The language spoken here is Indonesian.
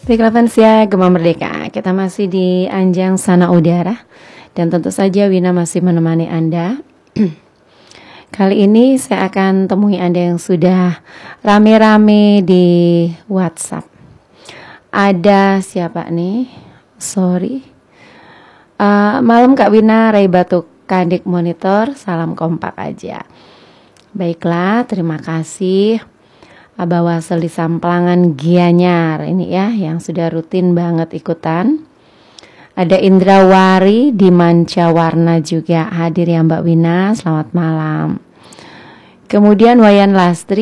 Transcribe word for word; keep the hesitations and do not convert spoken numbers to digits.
Baiklah Fansia, Gema Merdeka. Kita masih di Anjang Sana Udara. Dan tentu saja Wina masih menemani Anda. Kali ini saya akan temui Anda yang sudah rame-rame di WhatsApp. Ada siapa nih? Sorry. Uh, malam Kak Wina, Ray Batu Kandik Monitor. Salam kompak aja. Baiklah, terima kasih. Abah Wasel di Samplangan Gianyar ini ya, yang sudah rutin banget ikutan. Ada Indrawari di Mancawarna juga hadir ya Mbak Wina, selamat malam. Kemudian Wayan Lastri